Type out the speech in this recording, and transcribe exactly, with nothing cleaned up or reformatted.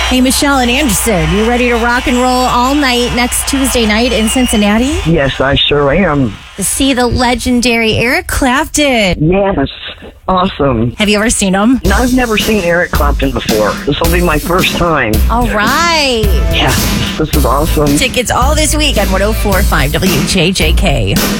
Hey, Michelle and Anderson, you ready to rock and roll all night next Tuesday night in Cincinnati? Yes, I sure am. To see the legendary Eric Clapton. Yes, awesome. Have you ever seen him? No, I've never seen Eric Clapton before. This will be my first time. All right. Yes, this is awesome. Tickets all this week on one oh four point five W J J K.